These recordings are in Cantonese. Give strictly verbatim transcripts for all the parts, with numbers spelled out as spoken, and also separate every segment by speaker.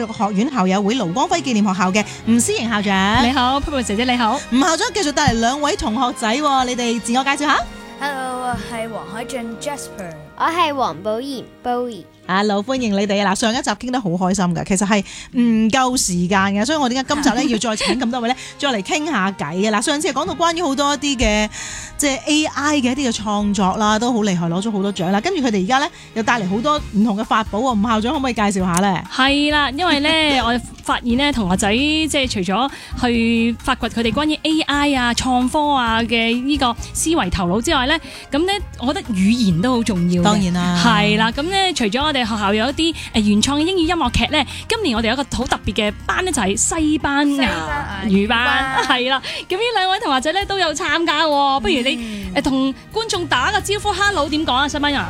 Speaker 1: 育學院校友會盧光輝紀念學校嘅吳思瑩校長。
Speaker 2: 你好 ，Purple 姐姐你好。
Speaker 1: 吳校長繼續帶嚟兩位同學仔，你哋自我介紹下。
Speaker 3: Hello， 我係黃海俊 Jasper，
Speaker 4: 我係黃寶賢 Bowie。
Speaker 1: Hello， 歡迎你哋。嗱，上一集傾得好開心㗎，其實係唔夠時間嘅，所以我點解今集咧要再請咁多位咧，再嚟傾下偈嘅。嗱，上次係講到關於好多一啲嘅即係 A I 嘅一啲嘅創作啦，都好厲害，攞咗好多獎啦。跟住佢哋而家咧又帶嚟好多唔同嘅法寶喎。吳校長可唔可以介紹下咧？
Speaker 2: 係啦，因為咧我發現咧同學仔即係除咗去發掘佢哋關於 A I 啊、創科啊嘅呢個思維頭腦之外咧，咁咧我覺得語言都好重要。
Speaker 1: 當然啦，
Speaker 2: 係啦，咁咧除咗我哋學校有一啲誒原創嘅英語音樂劇咧，今年我哋有一個好特別嘅班咧，就係西班牙語班，係啦。咁呢兩位同學仔咧都有參加喎，不如你誒同觀眾打個招呼 ，hello 點講啊？西班牙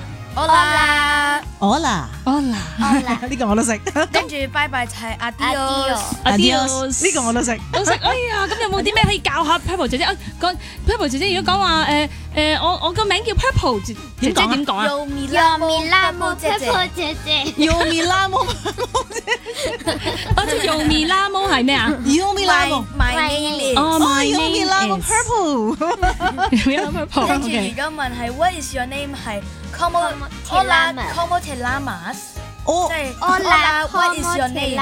Speaker 1: ，Hola，Hola，Hola， 呢個我都識。
Speaker 3: 跟住拜拜就係
Speaker 2: Adios，Adios，
Speaker 1: 呢個我都識，
Speaker 2: 都識。哎呀，咁有冇啲咩可以教下 Purple 姐姐啊？講 Purple 姐姐如果講話誒誒，我我個名叫 Purple 姐姐點講啊
Speaker 3: Yo mi lamo
Speaker 4: Purple 姐姐
Speaker 1: Yo mi lamo，
Speaker 2: 我知 Yo mi lamo 係咩啊
Speaker 1: ？Yo mi lamo，My
Speaker 3: name is
Speaker 2: 哦
Speaker 1: ，My Yo mi lamo purple。
Speaker 3: 跟住如果問係 What is your name 係 Como Hola Como te llamas？
Speaker 1: 哦
Speaker 3: 即係
Speaker 4: Hola
Speaker 3: What is your
Speaker 4: Como te
Speaker 3: name？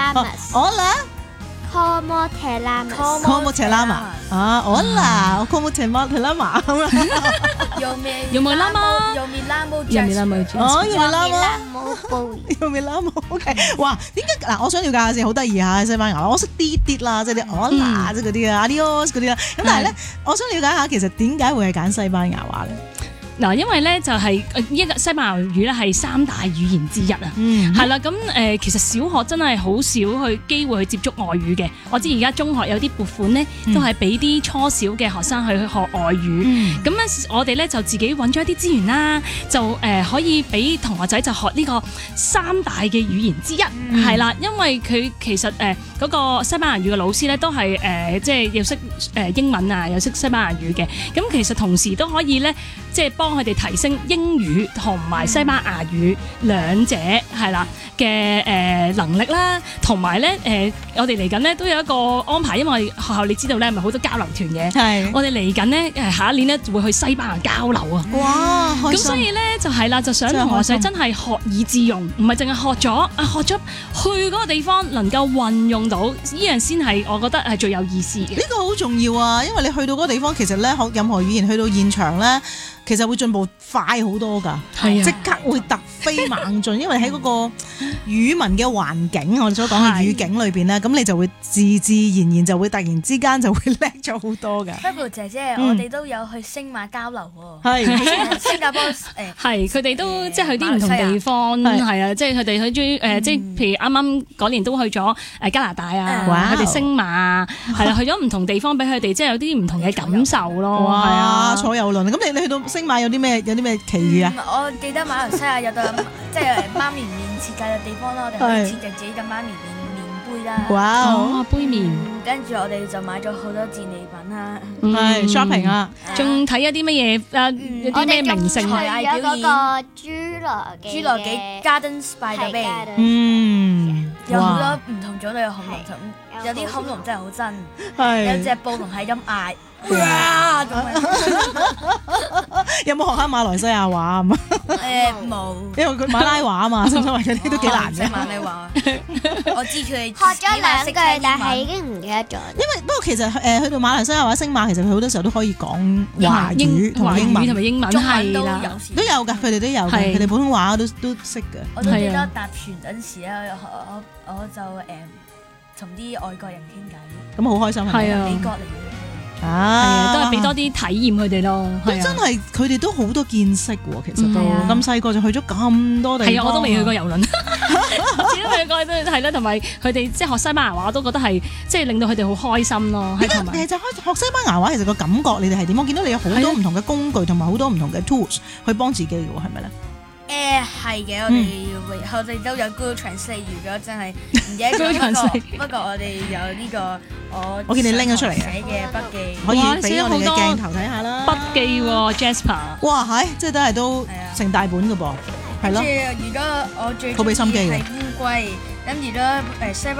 Speaker 1: Hola，Como
Speaker 4: te llamas
Speaker 1: te llama？ 啊 ，Hola，Como te llama？
Speaker 3: 有咩
Speaker 2: 有冇 lamo？
Speaker 3: 有咩 lamo？
Speaker 2: 有咪 lamo？
Speaker 1: 哦，有咪
Speaker 4: Lamo Bowie。
Speaker 1: 有咪 lamo？OK， 哇，點解嗱？我想了解下先，好得意下西班牙，我識啲啲啦，即係啲 Hola 即係嗰啲啊 ，Adios 嗰啲啦。咁但係咧，我想了解下，其實點解會係揀西班牙話咧？
Speaker 2: 嗱，因為咧就係一個西班牙語咧係三大語言之一啊，
Speaker 1: 嗯，
Speaker 2: 係啦，咁誒其實小學真係好少去機會去接觸外語嘅。我知而家中學有啲撥款咧，都係俾啲初小嘅學生去學外語。咁咧、嗯、我哋咧就自己揾咗一啲資源啦，就誒可以俾同學仔就學呢個三大嘅語言之一，係啦、嗯，因為佢其實誒嗰個西班牙語嘅老師咧都係誒即係又識誒英文啊，又識西班牙語嘅。咁其實同時都可以咧即係幫佢哋提升英語同埋西班牙語兩者係啦嘅誒能力啦，同埋咧誒我哋嚟緊咧都有一個安排，因為我哋學校你知道咧，咪好多交流團嘅，
Speaker 1: 係
Speaker 2: 我哋嚟緊咧誒下一年咧會去西班牙交流啊！
Speaker 1: 哇，
Speaker 2: 咁所以咧就係啦，就想同學仔真係學以致用，唔係淨係學咗啊，學咗去嗰個地方能夠運用到呢樣先係我覺得係最有意思嘅。
Speaker 1: 呢個好重要啊，因為你去到嗰個地方，其實咧學任何語言去到現場咧，其實會進步快好多㗎，
Speaker 2: 係啊，
Speaker 1: 即刻會突飛猛進，因為喺嗰個語文嘅環境，我哋所講嘅語境裏邊咧，咁你就會自自然然就會突然之間就會叻咗好多㗎。
Speaker 3: Purple 姐姐，我哋都有去星馬交流喎，
Speaker 1: 係
Speaker 3: 新加坡誒，
Speaker 2: 係佢哋都即係去啲唔同地方，係啊，即係佢哋去咗誒，即係譬如啱啱嗰年都去咗誒加拿大啊，佢哋星馬係啦，去咗唔同地方俾佢哋即係有啲唔同嘅感受咯。
Speaker 1: 哇，
Speaker 2: 係啊，
Speaker 1: 坐遊輪，咁你你去到星馬有啲咩有啲咩奇遇啊？
Speaker 3: 我記得馬來西亞有個即係媽咪麵設計嘅地方啦，我哋可以設計自己嘅媽咪麵麵杯啦。
Speaker 1: 哇，
Speaker 2: 哦，杯麵，
Speaker 3: 跟住我哋就買咗好多戰利品啦。
Speaker 1: 係 shopping 啊，
Speaker 2: 仲睇一啲乜嘢啊？有啲咩名勝
Speaker 4: 去
Speaker 2: 啊？
Speaker 4: 咗嗰個侏羅紀
Speaker 3: 侏羅紀 Gardens by the Bay，
Speaker 1: 嗯，
Speaker 3: 有好多唔同種類嘅恐龍，有啲恐龍真係好真，有
Speaker 1: 係
Speaker 3: 隻暴龍係咁嗌，哇咁樣。
Speaker 1: 有冇學下馬來西亞話啊？
Speaker 3: 誒冇，
Speaker 1: 因為佢馬拉話啊嘛，所以嗰啲都幾難嘅。
Speaker 3: 馬拉話，我知佢哋
Speaker 4: 學咗兩句，但係已經唔記得咗。
Speaker 1: 因為不過其實誒去到馬來西亞或者星馬，其實佢好多時候都可以講華語同埋英文，
Speaker 2: 同埋英文
Speaker 3: 中文都
Speaker 2: 係啦，
Speaker 3: 有時
Speaker 1: 都有㗎，佢哋都有嘅，
Speaker 2: 係
Speaker 1: 佢哋普通話都都識嘅。
Speaker 3: 我都記
Speaker 2: 係啊
Speaker 3: 得搭船嗰陣時咧，我我我就誒同啲外國人傾偈，
Speaker 1: 咁好開心係咪
Speaker 2: 係啊
Speaker 3: 美國嚟嘅。
Speaker 2: 係
Speaker 1: 啊
Speaker 2: 啊，都係俾多啲體驗佢哋咯。
Speaker 1: 都
Speaker 2: 係啊
Speaker 1: 真係佢哋都好多見識喎，其實都
Speaker 2: 係啊
Speaker 1: 咁細個就去咗咁多地方。
Speaker 2: 係啊，我都未去過遊輪，只都去過都係啦，同埋佢哋即係學西班牙話，我都覺得係即係令到佢哋好開心咯。係同埋
Speaker 1: 其實開學西班牙話，其實個感覺你哋係點？我見到你有好多唔同嘅工具同埋好多唔同嘅 tools 去幫自己嘅喎，係咪咧？
Speaker 3: 誒係嘅，我哋我哋都有 Google Translate，如果真係唔記得咗
Speaker 2: Google
Speaker 3: 不過
Speaker 2: Translate
Speaker 3: 不過我哋有呢個我
Speaker 1: 我見你拎咗出嚟啊
Speaker 3: 寫嘅筆記，
Speaker 1: 可以
Speaker 2: 哇
Speaker 1: 俾我哋嘅
Speaker 2: 寫咗好多
Speaker 1: 鏡頭睇下啦。
Speaker 2: 筆記喎，Jasper。
Speaker 1: 哇，係即係都係都
Speaker 3: 係啊
Speaker 1: 成大本嘅噃，係咯。
Speaker 3: 跟住如果我最
Speaker 1: 好俾心機嘅
Speaker 3: 係烏龜，咁如果誒西班